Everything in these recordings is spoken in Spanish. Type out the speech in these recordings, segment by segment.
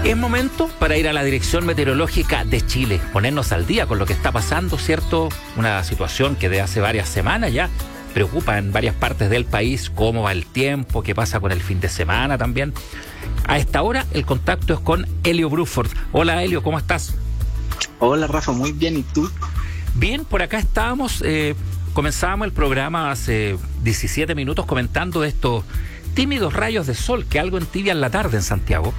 Es momento para ir a la Dirección Meteorológica de Chile, ponernos al día con lo que está pasando, ¿cierto? Una situación que de hace varias semanas ya preocupa en varias partes del país, cómo va el tiempo, qué pasa con el fin de semana también. A esta hora el contacto es con Elio Bruford. Hola Elio, ¿cómo estás? Hola Rafa, muy bien, ¿y tú? Bien, por acá estábamos, comenzábamos el programa hace 17 minutos comentando de estos tímidos rayos de sol que algo entibian la tarde en Santiago.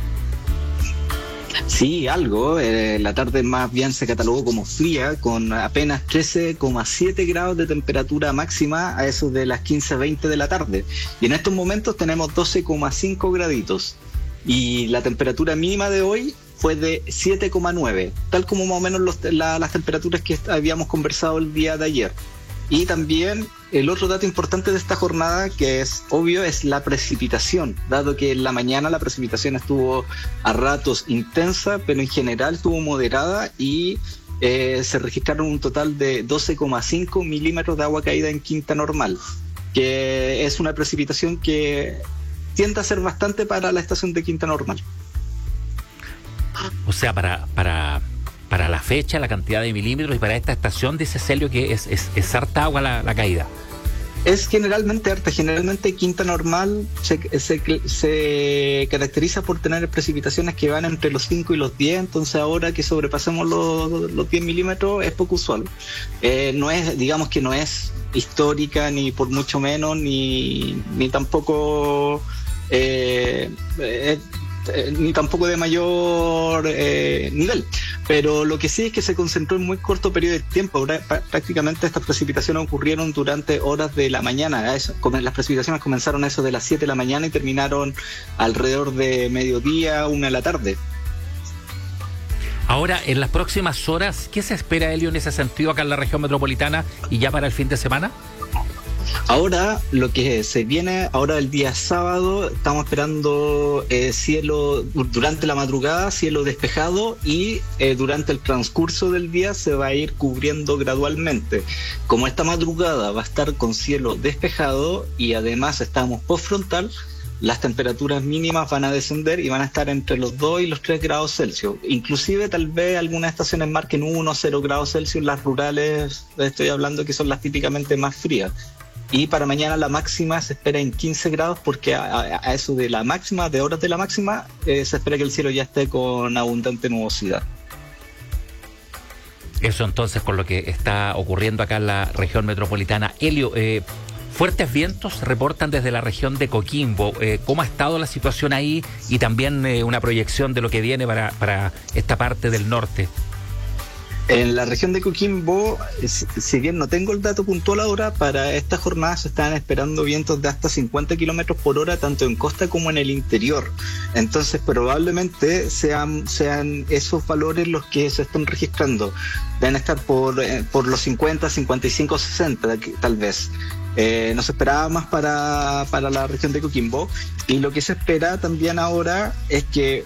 Sí, algo. La tarde más bien se catalogó como fría, con apenas 13,7 grados de temperatura máxima a eso de las 15:20 de la tarde. Y en estos momentos tenemos 12,5 graditos. Y la temperatura mínima de hoy fue de 7,9, tal como más o menos las temperaturas que habíamos conversado el día de ayer. Y también el otro dato importante de esta jornada, que es obvio, es la precipitación, dado que en la mañana la precipitación estuvo a ratos intensa, pero en general estuvo moderada y se registraron un total de 12,5 milímetros de agua caída en Quinta Normal, que es una precipitación que tiende a ser bastante para la estación de Quinta Normal. O sea, para la fecha, la cantidad de milímetros y para esta estación, dice Celio que es harta agua la caída. Es generalmente harta. Generalmente Quinta Normal se caracteriza por tener precipitaciones que van entre los 5 y los 10, entonces ahora que sobrepasemos los 10 milímetros es poco usual. No es, digamos que no es histórica ni por mucho menos, ni tampoco ni tampoco de mayor nivel, pero lo que sí es que se concentró en muy corto periodo de tiempo. Ahora, prácticamente estas precipitaciones ocurrieron durante horas de la mañana. Las precipitaciones comenzaron a eso de las 7 de la mañana y terminaron alrededor de mediodía, 1 de la tarde. Ahora, en las próximas horas, ¿qué se espera, Elio, en ese sentido acá en la región metropolitana y ya para el fin de semana? Ahora, lo que se viene, ahora el día sábado, estamos esperando cielo, durante la madrugada, cielo despejado y durante el transcurso del día se va a ir cubriendo gradualmente. Como esta madrugada va a estar con cielo despejado y además estamos postfrontal, las temperaturas mínimas van a descender y van a estar entre los 2 y los 3 grados Celsius. Inclusive tal vez algunas estaciones marquen 1 o 0 grados Celsius, las rurales, estoy hablando que son las típicamente más frías. Y para mañana la máxima se espera en 15 grados porque a eso de la máxima, de horas de la máxima, se espera que el cielo ya esté con abundante nubosidad. Eso entonces con lo que está ocurriendo acá en la región metropolitana. Elio, fuertes vientos reportan desde la región de Coquimbo. ¿Cómo ha estado la situación ahí? Y también una proyección de lo que viene para esta parte del norte. En la región de Coquimbo, si bien no tengo el dato puntual ahora, para esta jornada se están esperando vientos de hasta 50 kilómetros por hora, tanto en costa como en el interior. Entonces, probablemente sean esos valores los que se están registrando. Deben estar por los 50, 55, 60, tal vez. No se esperaba más para la región de Coquimbo, y lo que se espera también ahora es que